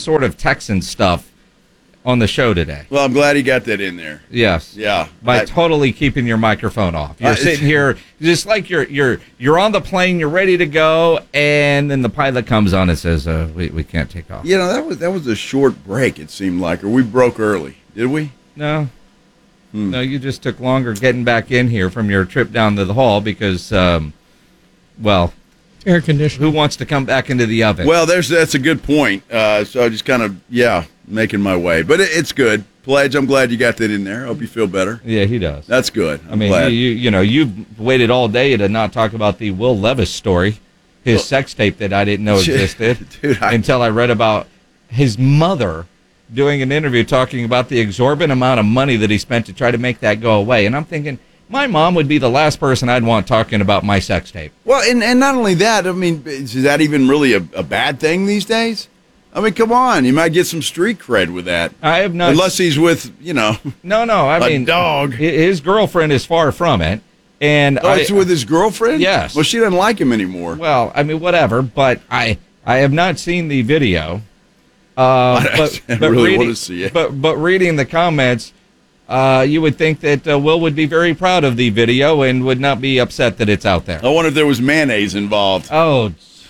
sort of Texan stuff on the show today. Well, I'm glad he got that in there. Yes. Yeah. By totally keeping your microphone off. You're sitting here just like you're on the plane, you're ready to go, and then the pilot comes on and says, we can't take off. You know, that was a short break, it seemed like, or we broke early. Did we? No. No, you just took longer getting back in here from your trip down to the hall because, well, air conditioning. Who wants to come back into the oven? Well, that's a good point. So I just kind of, making my way. But it's good. Pledge, I'm glad you got that in there. I hope you feel better. Yeah, he does. That's good. I mean, you've waited all day to not talk about the Will Levis story, his sex tape that I didn't know existed, Dude, until I read about his mother doing an interview talking about the exorbitant amount of money that he spent to try to make that go away. And I'm thinking, my mom would be the last person I'd want talking about my sex tape. Well, and not only that, I mean, is that even really a bad thing these days? I mean, come on. You might get some street cred with that. I have not. Unless he's with, No, I mean, dog. His girlfriend is far from it. And it's with his girlfriend? Yes. Well, she doesn't like him anymore. Well, I mean, whatever. But I have not seen the video. I really want to see it. But reading the comments, you would think that Will would be very proud of the video and would not be upset that it's out there. I wonder if there was mayonnaise involved. Oh,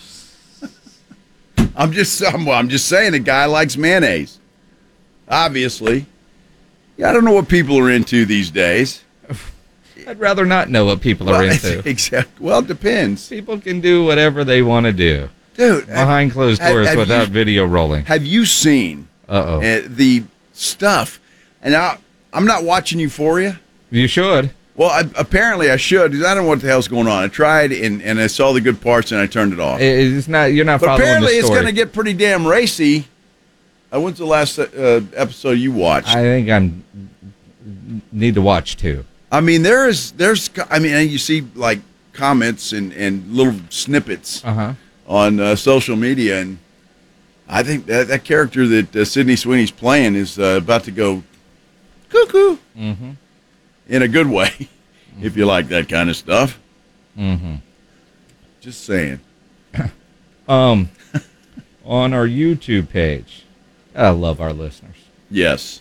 I'm just saying the guy likes mayonnaise. Obviously. Yeah, I don't know what people are into these days. I'd rather not know what people are into. Exactly. Well, it depends. People can do whatever they want to do. Dude. Behind closed doors without video rolling. Have you seen the stuff? And I'm not watching Euphoria. You should. Well, apparently I should, because I don't know what the hell's going on. I tried, and I saw the good parts, and I turned it off. It's not. You're not following the story. Apparently, it's going to get pretty damn racy. When's the last episode you watched? I think I need to watch two. I mean, there's. I mean, you see like comments and little snippets on social media, and I think that character that Sydney Sweeney's playing is about to go cuckoo. Mm-hmm. In a good way, if you like that kind of stuff. Mm-hmm. Just saying. On our YouTube page, I love our listeners. Yes.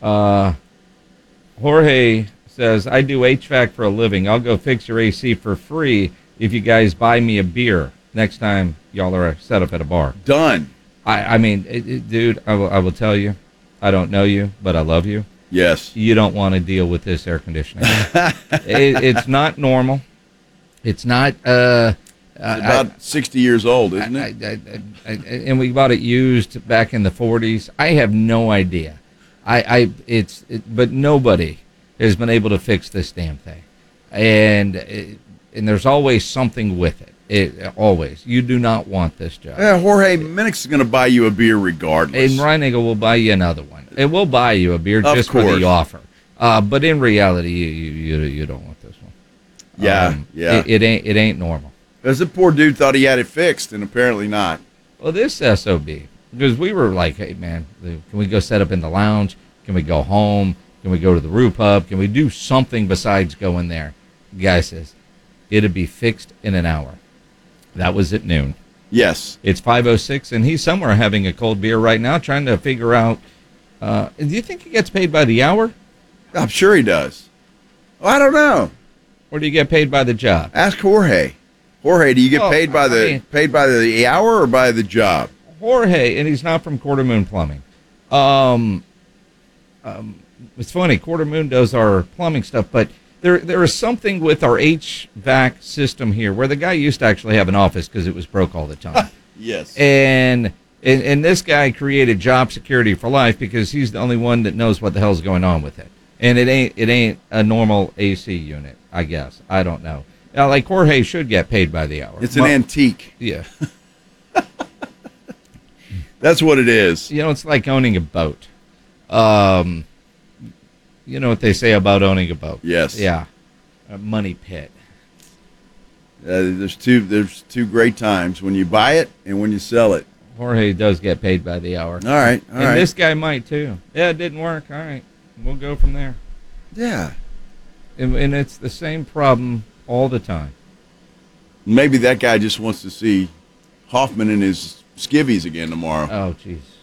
Jorge says, I do HVAC for a living. I'll go fix your AC for free if you guys buy me a beer next time y'all are set up at a bar. Done. I mean, dude, I will tell you, I don't know you, but I love you. Yes. You don't want to deal with this air conditioning. It's not normal. It's not. It's about 60 years old, isn't it? And we bought it used back in the 40s. I have no idea. But nobody has been able to fix this damn thing. And there's always something with it. Always. You do not want this job. Yeah, Jorge Minix is going to buy you a beer regardless. And Reiniger will buy you another one. It will buy you a beer just for the offer. But in reality, you don't want this one. Yeah, yeah. It ain't normal. Because the poor dude thought he had it fixed, and apparently not. Well, this SOB, because we were like, hey, man, can we go set up in the lounge? Can we go home? Can we go to the Roo Pub? Can we do something besides go in there? The guy says, it'd be fixed in an hour. That was at noon. Yes. It's 5:06, and he's somewhere having a cold beer right now, trying to figure out, do you think he gets paid by the hour? I'm sure he does. Well, I don't know. Or do you get paid by the job? Ask Jorge. Jorge, do you get paid by the hour or by the job? Jorge, and he's not from Quarter Moon Plumbing. It's funny, Quarter Moon does our plumbing stuff, but there is something with our HVAC system here where the guy used to actually have an office because it was broke all the time. Yes. And this guy created job security for life because he's the only one that knows what the hell's going on with it. And it ain't a normal AC unit, I guess. I don't know. Now, like Jorge should get paid by the hour. It's an antique. Yeah. That's what it is. You know, it's like owning a boat. You know what they say about owning a boat? Yes. Yeah. A money pit. There's two great times, when you buy it and when you sell it. Jorge does get paid by the hour. All right. And this guy might too. Yeah, it didn't work. All right. We'll go from there. Yeah. And it's the same problem all the time. Maybe that guy just wants to see Hoffman and his skivvies again tomorrow. Oh, jeez.